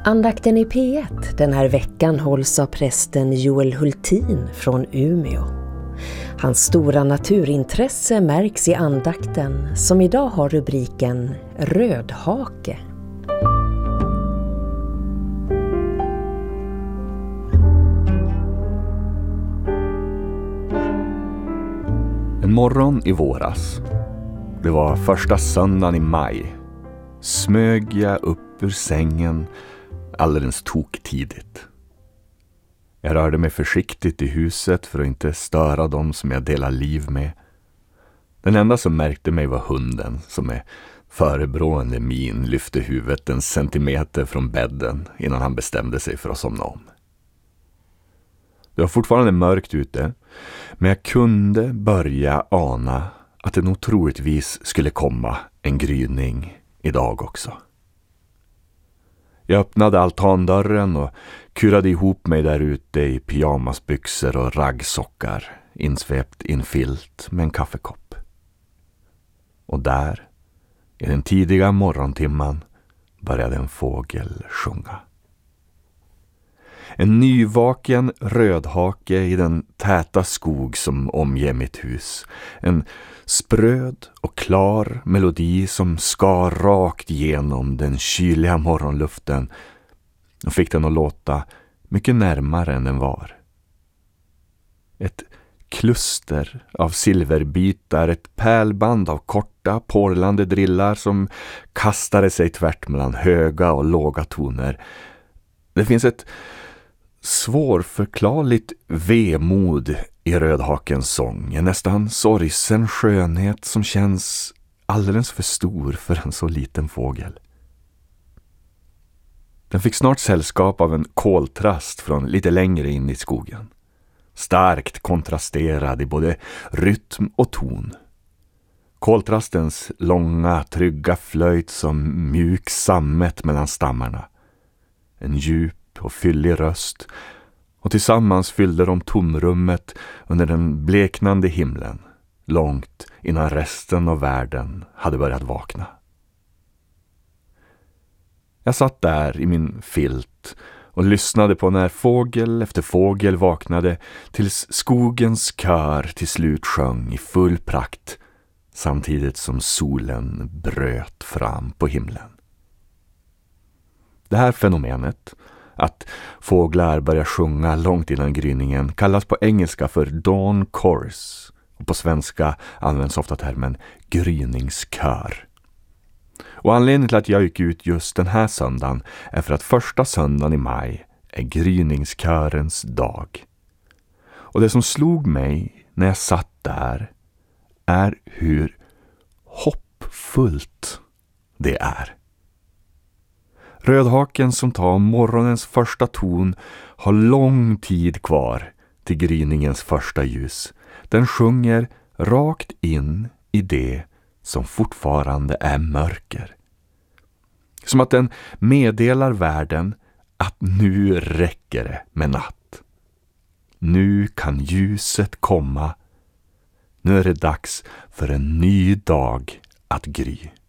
Andakten i P1 den här veckan hålls av prästen Joel Hultin från Umeå. Hans stora naturintresse märks i andakten som idag har rubriken Rödhake. En morgon i våras, det var första söndagen i maj, smög jag upp ur sängen alldeles toktidigt. Jag rörde mig försiktigt i huset för att inte störa dem som jag delar liv med. Den enda som märkte mig var hunden som med förebrående min lyfte huvudet en centimeter från bädden innan han bestämde sig för att somna om. Det var fortfarande mörkt ute, men jag kunde börja ana att det nog troligtvis skulle komma en gryning idag också. Jag öppnade altandörren och kurade ihop mig där ute i pyjamasbyxor och raggsockar, insvept i en filt med en kaffekopp. Och där, i den tidiga morgontimman, började en fågel sjunga. En nyvaken rödhake i den täta skog som omger mitt hus. En spröd och klar melodi som skar rakt genom den kyliga morgonluften och fick den att låta mycket närmare än den var. Ett kluster av silverbitar, ett pärlband av korta, porlande drillar som kastade sig tvärt mellan höga och låga toner. Det finns ett svårförklarligt vemod i rödhakens sång, en nästan sorgsen skönhet som känns alldeles för stor för en så liten fågel. Den fick snart sällskap av en koltrast från lite längre in i skogen. Starkt kontrasterad i både rytm och ton. Koltrastens långa, trygga flöjt som mjuk sammet mellan stammarna. En djup och fyllig röst, och tillsammans fyllde de tomrummet under den bleknande himlen, långt innan resten av världen hade börjat vakna. Jag satt där i min filt och lyssnade på när fågel efter fågel vaknade tills skogens kör till slut sjöng i full prakt samtidigt som solen bröt fram på himlen. Det här fenomenet, att fåglar börjar sjunga långt innan gryningen, kallas på engelska för dawn chorus och på svenska används ofta termen gryningskör. Och anledningen till att jag gick ut just den här söndagen är för att första söndagen i maj är gryningskörens dag. Och det som slog mig när jag satt där är hur hoppfullt det är. Rödhaken som tar morgonens första ton har lång tid kvar till gryningens första ljus. Den sjunger rakt in i det som fortfarande är mörker. Som att den meddelar världen att nu räcker det med natt. Nu kan ljuset komma. Nu är det dags för en ny dag att gry.